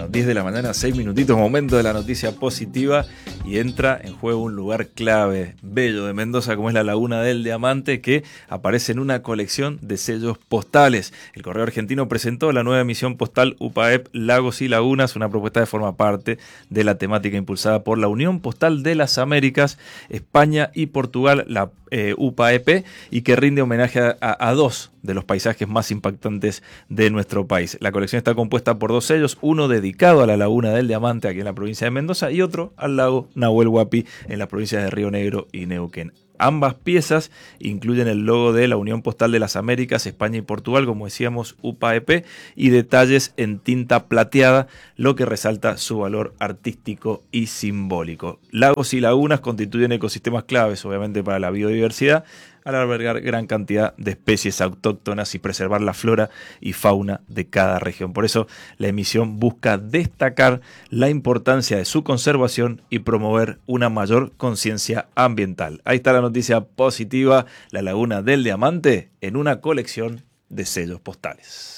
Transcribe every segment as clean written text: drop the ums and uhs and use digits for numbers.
10 de la mañana, 6 minutitos, momento de la noticia positiva y entra en juego un lugar clave, bello de Mendoza, como es la Laguna del Diamante, que aparece en una colección de sellos postales. El Correo Argentino presentó la nueva emisión postal UPAEP Lagos y Lagunas, una propuesta que forma parte de la temática impulsada por la Unión Postal de las Américas, España y Portugal, la UPAEP, y que rinde homenaje a dos de los paisajes más impactantes de nuestro país. La colección está compuesta por dos sellos, uno dedicado a la Laguna del Diamante aquí en la provincia de Mendoza y otro al lago Nahuel Huapi en las provincias de Río Negro y Neuquén. Ambas piezas incluyen el logo de la Unión Postal de las Américas, España y Portugal, como decíamos, UPAEP, y detalles en tinta plateada, lo que resalta su valor artístico y simbólico. Lagos y lagunas constituyen ecosistemas claves, obviamente, para la biodiversidad, al albergar gran cantidad de especies autóctonas y preservar la flora y fauna de cada región. Por eso, la emisión busca destacar la importancia de su conservación y promover una mayor conciencia ambiental. Ahí está la noticia positiva, la Laguna del Diamante en una colección de sellos postales.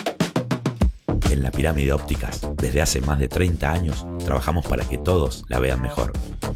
En la Pirámide Ópticas, desde hace más de 30 años, trabajamos para que todos la vean mejor.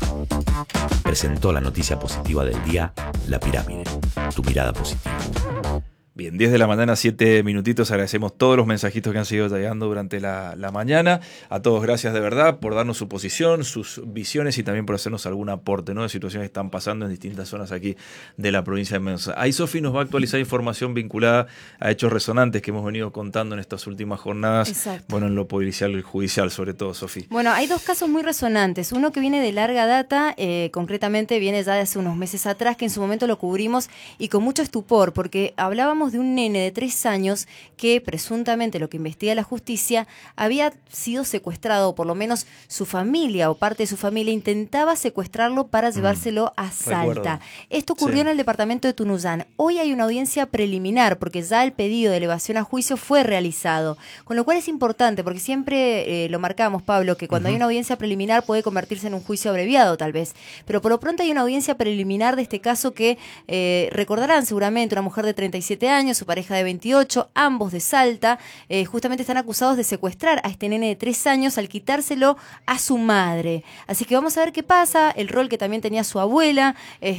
Presentó la noticia positiva del día, La Pirámide, tu mirada positiva. Bien, 10 de la mañana, 7 minutitos. Agradecemos todos los mensajitos que han seguido llegando durante la mañana. A todos gracias de verdad por darnos su posición, sus visiones y también por hacernos algún aporte, ¿no?, de situaciones que están pasando en distintas zonas aquí de la provincia de Mendoza. Ahí Sofi nos va a actualizar información vinculada a hechos resonantes que hemos venido contando en estas últimas jornadas. Exacto. Bueno, en lo policial y judicial sobre todo, Sofi. Bueno, hay dos casos muy resonantes. Uno que viene de larga data, concretamente viene ya de hace unos meses atrás, que en su momento lo cubrimos y con mucho estupor, porque hablábamos de un nene de 3 años que presuntamente, lo que investiga la justicia, había sido secuestrado, o por lo menos su familia o parte de su familia intentaba secuestrarlo para llevárselo a Salta. Recuerdo. Esto ocurrió en el departamento de Tunuyán. Hoy hay una audiencia preliminar porque ya el pedido de elevación a juicio fue realizado, con lo cual es importante porque siempre lo marcamos, Pablo, que cuando hay una audiencia preliminar puede convertirse en un juicio abreviado tal vez, pero por lo pronto hay una audiencia preliminar de este caso que recordarán seguramente, una mujer de 37 años, su pareja de 28, ambos de Salta, justamente están acusados de secuestrar a este nene de 3 años al quitárselo a su madre. Así que vamos a ver qué pasa, el rol que también tenía su abuela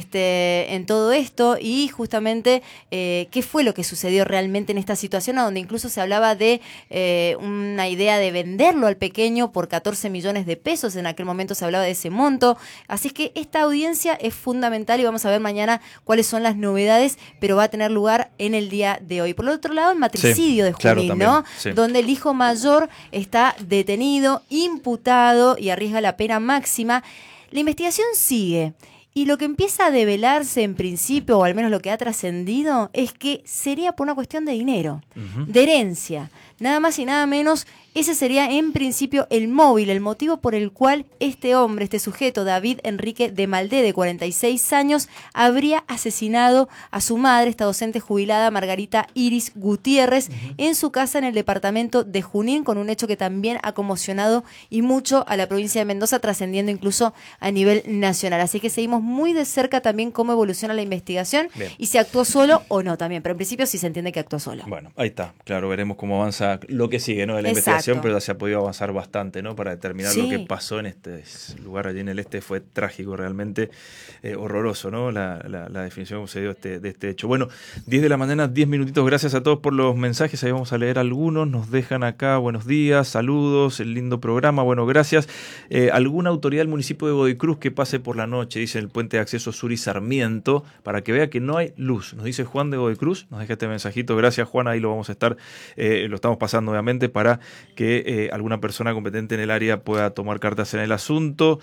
en todo esto y justamente qué fue lo que sucedió realmente en esta situación, donde incluso se hablaba de una idea de venderlo al pequeño por 14 millones de pesos, en aquel momento se hablaba de ese monto. Así que esta audiencia es fundamental y vamos a ver mañana cuáles son las novedades, pero va a tener lugar en el día de hoy. Por el otro lado, el matricidio de Junín, también, ¿no? Sí. Donde el hijo mayor está detenido, imputado y arriesga la pena máxima. La investigación sigue. Y lo que empieza a develarse en principio, o al menos lo que ha trascendido, es que sería por una cuestión de dinero, de herencia. Nada más y nada menos, ese sería en principio el móvil, el motivo por el cual este hombre, este sujeto, David Enrique de Maldé, de 46 años, habría asesinado a su madre, esta docente jubilada, Margarita Iris Gutiérrez, en su casa en el departamento de Junín, con un hecho que también ha conmocionado y mucho a la provincia de Mendoza, trascendiendo incluso a nivel nacional. Así que seguimos muy de cerca también cómo evoluciona la investigación. Bien. Y si actuó solo o no también, pero en principio sí se entiende que actuó solo. Bueno, ahí está, claro, veremos cómo avanza lo que sigue, ¿no?, de la investigación, pero ya se ha podido avanzar bastante, ¿no?, para determinar lo que pasó en este lugar allí en el este. Fue trágico, realmente horroroso, ¿no?, la definición que se dio de este hecho. Bueno, 10 de la mañana, 10 minutitos, gracias a todos por los mensajes, ahí vamos a leer algunos, nos dejan acá, buenos días, saludos, el lindo programa, bueno, gracias. ¿Alguna autoridad del municipio de Godoy Cruz que pase por la noche, dice, el puente de acceso sur y Sarmiento, para que vea que no hay luz? Nos dice Juan de Godoy Cruz, nos deja este mensajito, gracias Juan, ahí lo vamos a estar, lo estamos pasando obviamente para que alguna persona competente en el área pueda tomar cartas en el asunto.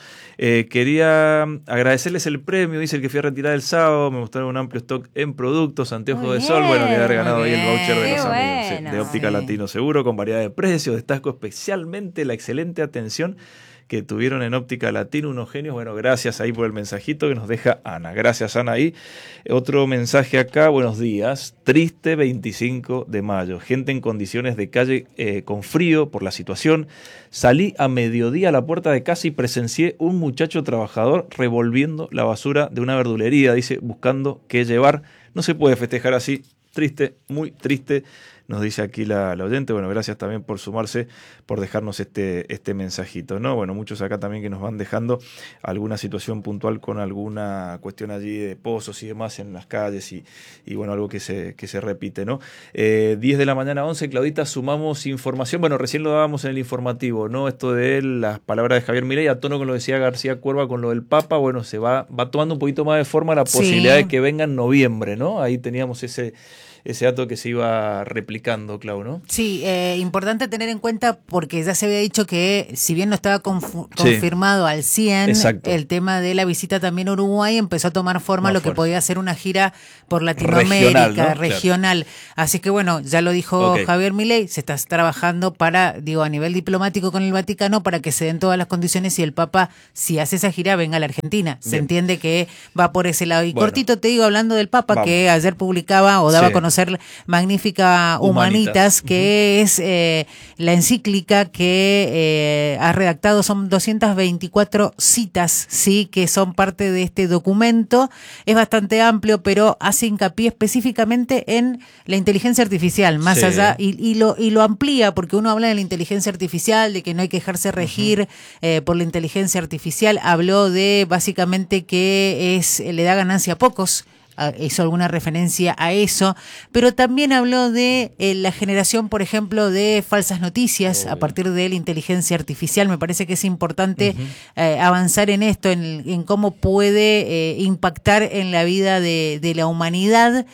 Quería agradecerles el premio, dice el que fui a retirar el sábado, me mostraron un amplio stock en productos, anteojos de sol, bueno, que haber ganado ahí el voucher de los amigos, de Óptica Latino Seguro, con variedad de precios. Destaco especialmente la excelente atención que tuvieron en Óptica Latino, unos genios. Bueno, gracias ahí por el mensajito que nos deja Ana. Gracias, Ana. Ahí otro mensaje acá, buenos días. Triste 25 de mayo. Gente en condiciones de calle con frío por la situación. Salí a mediodía a la puerta de casa y presencié un muchacho trabajador revolviendo la basura de una verdulería, dice, buscando qué llevar. No se puede festejar así. Triste, muy triste nos dice aquí la oyente. Bueno, gracias también por sumarse, por dejarnos este mensajito, ¿no? Bueno, muchos acá también que nos van dejando alguna situación puntual con alguna cuestión allí de pozos y demás en las calles y bueno, algo que se repite, ¿no? 10 de la mañana 11, Claudita, sumamos información. Bueno, recién lo dábamos en el informativo, ¿no? Esto de las palabras de Javier Milei, a tono con lo decía García Cuerva con lo del Papa, bueno, se va tomando un poquito más de forma la posibilidad de que venga en noviembre, ¿no? Ahí teníamos ese dato que se iba replicando, Clau, ¿no? Sí, importante tener en cuenta porque ya se había dicho que si bien no estaba confirmado al 100, exacto, el tema de la visita también a Uruguay empezó a tomar forma lo que podía ser una gira por Latinoamérica, regional. Claro. Así que bueno, ya lo dijo Javier Milei, se está trabajando a nivel diplomático con el Vaticano para que se den todas las condiciones y el Papa, si hace esa gira, venga a la Argentina. Se entiende que va por ese lado. Y cortito te digo, hablando del Papa, que ayer publicaba o daba a conocer Magnífica Humanitas, que es la encíclica que ha redactado, son 224 citas, sí, que son parte de este documento. Es bastante amplio, pero hace hincapié específicamente en la inteligencia artificial, más allá, y lo amplía, porque uno habla de la inteligencia artificial, de que no hay que dejarse regir por la inteligencia artificial. Habló de básicamente que le da ganancia a pocos. Hizo alguna referencia a eso, pero también habló de la generación, por ejemplo, de falsas noticias a partir de la inteligencia artificial. Me parece que es importante avanzar en esto, en cómo puede impactar en la vida de la humanidad.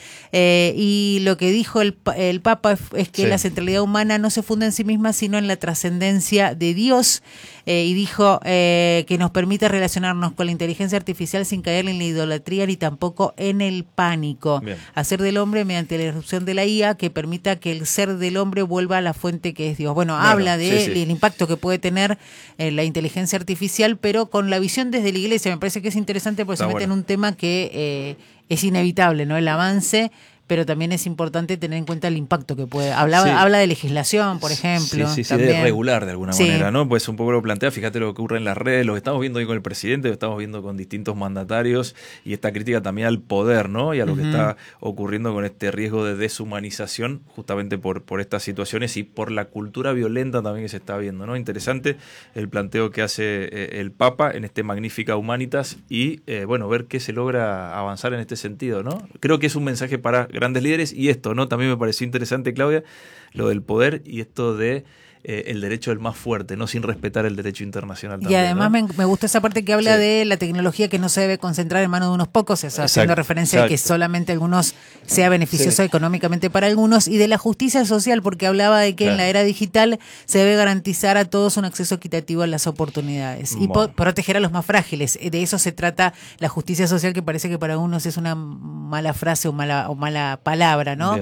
Y lo que dijo el Papa es que la centralidad humana no se funda en sí misma, sino en la trascendencia de Dios. Y dijo que nos permite relacionarnos con la inteligencia artificial sin caer en la idolatría ni tampoco en el pánico. Bien. Hacer del hombre mediante la irrupción de la IA que permita que el ser del hombre vuelva a la fuente que es Dios. Bueno, habla del impacto que puede tener la inteligencia artificial, pero con la visión desde la iglesia. Me parece que es interesante porque se mete en un tema que es inevitable, ¿no? El avance, pero también es importante tener en cuenta el impacto que puede. Habla de legislación, por ejemplo. Sí, de regular de alguna manera, ¿no? Pues un poco lo plantea, fíjate lo que ocurre en las redes, lo que estamos viendo hoy con el presidente, lo estamos viendo con distintos mandatarios y esta crítica también al poder, ¿no? Y a lo que está ocurriendo con este riesgo de deshumanización, justamente por estas situaciones y por la cultura violenta también que se está viendo, ¿no? Interesante el planteo que hace el Papa en este Magnífica Humanitas y, ver qué se logra avanzar en este sentido, ¿no? Creo que es un mensaje para grandes líderes y esto, ¿no? También me pareció interesante, Claudia, lo del poder y esto de el derecho del más fuerte, no sin respetar el derecho internacional también. Y además, ¿no? me gustó esa parte que habla de la tecnología que no se debe concentrar en manos de unos pocos, haciendo referencia a que solamente algunos sea beneficioso económicamente para algunos, y de la justicia social, porque hablaba de que en la era digital se debe garantizar a todos un acceso equitativo a las oportunidades y proteger a los más frágiles. De eso se trata la justicia social, que parece que para algunos es una mala frase o mala palabra, ¿no?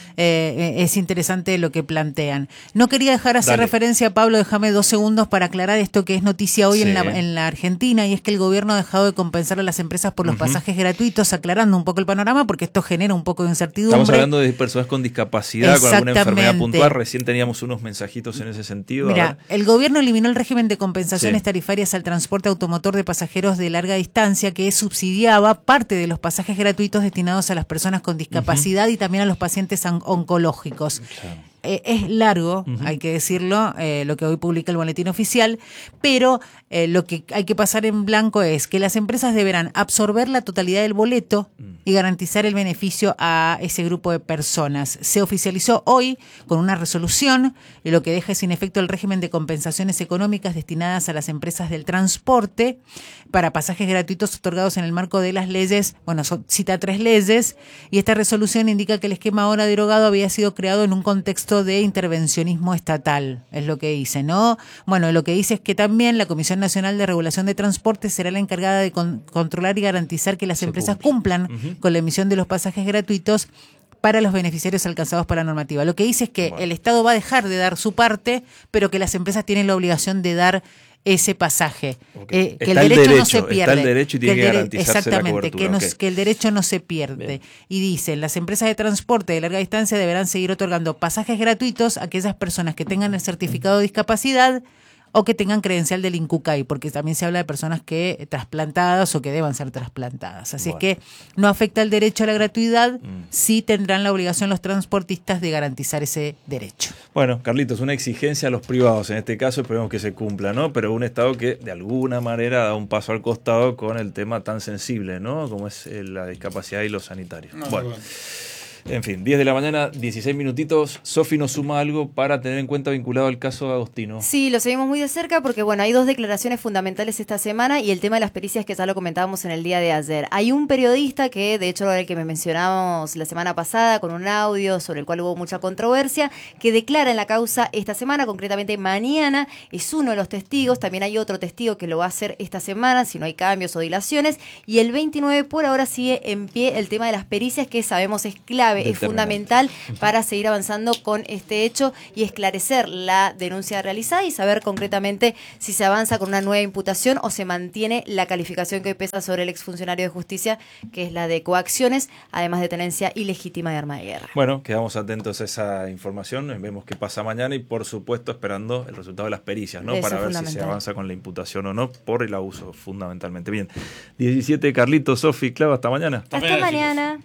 Es interesante lo que plantean. No quería dejar hacer referencia, Pablo, déjame 2 segundos para aclarar esto que es noticia hoy en la Argentina, y es que el gobierno ha dejado de compensar a las empresas por los pasajes gratuitos, aclarando un poco el panorama porque esto genera un poco de incertidumbre. Estamos hablando de personas con discapacidad, con alguna enfermedad puntual. Recién teníamos unos mensajitos en ese sentido. Mira, el gobierno eliminó el régimen de compensaciones tarifarias al transporte automotor de pasajeros de larga distancia, que subsidiaba parte de los pasajes gratuitos destinados a las personas con discapacidad y también a los pacientes oncológicos. Es largo, hay que decirlo, lo que hoy publica el boletín oficial, pero lo que hay que pasar en blanco es que las empresas deberán absorber la totalidad del boleto y garantizar el beneficio a ese grupo de personas. Se oficializó hoy con una resolución, lo que deja sin efecto el régimen de compensaciones económicas destinadas a las empresas del transporte para pasajes gratuitos otorgados en el marco de las leyes, cita 3 leyes, y esta resolución indica que el esquema ahora derogado había sido creado en un contexto de intervencionismo estatal, es lo que dice, ¿no? Bueno, lo que dice es que también la Comisión Nacional de Regulación de Transporte será la encargada de controlar y garantizar que las empresas cumplan con la emisión de los pasajes gratuitos para los beneficiarios alcanzados por la normativa. Lo que dice es que el Estado va a dejar de dar su parte, pero que las empresas tienen la obligación de dar ese pasaje. Que el derecho no se pierde. Está el derecho y tiene que garantizarse la cobertura. Que el derecho no se pierde. Bien. Y dicen, las empresas de transporte de larga distancia deberán seguir otorgando pasajes gratuitos a aquellas personas que tengan el certificado de discapacidad o que tengan credencial del INCUCAI, porque también se habla de personas que trasplantadas o que deban ser trasplantadas. Así es que no afecta el derecho a la gratuidad, sí tendrán la obligación los transportistas de garantizar ese derecho. Bueno, Carlitos, una exigencia a los privados, en este caso esperemos que se cumpla, ¿no? Pero un Estado que de alguna manera da un paso al costado con el tema tan sensible, ¿no? Como es la discapacidad y los sanitarios. Bueno. En fin, 10 de la mañana, 16 minutitos. Sofi nos suma algo para tener en cuenta vinculado al caso de Agostino. Sí, lo seguimos muy de cerca porque, bueno, hay 2 declaraciones fundamentales esta semana y el tema de las pericias que ya lo comentábamos en el día de ayer. Hay un periodista que, de hecho, el que me mencionamos la semana pasada con un audio sobre el cual hubo mucha controversia, que declara en la causa esta semana, concretamente mañana, es uno de los testigos. También hay otro testigo que lo va a hacer esta semana, si no hay cambios o dilaciones. Y el 29 por ahora sigue en pie el tema de las pericias, que sabemos es clave. Es fundamental para seguir avanzando con este hecho y esclarecer la denuncia realizada y saber concretamente si se avanza con una nueva imputación o se mantiene la calificación que hoy pesa sobre el exfuncionario de justicia, que es la de coacciones, además de tenencia ilegítima de arma de guerra. Bueno, quedamos atentos a esa información, vemos qué pasa mañana y por supuesto esperando el resultado de las pericias, ¿no? Para ver si se avanza con la imputación o no por el abuso, fundamentalmente. Bien, 17, Carlitos, Sofi, Clava, hasta mañana. Hasta mañana.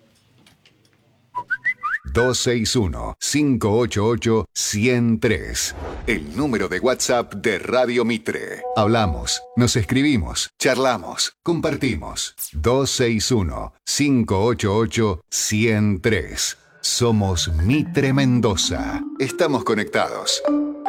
261-588-103. El número de WhatsApp de Radio Mitre. Hablamos, nos escribimos, charlamos, compartimos. 261-588-103. Somos Mitre Mendoza. Estamos conectados.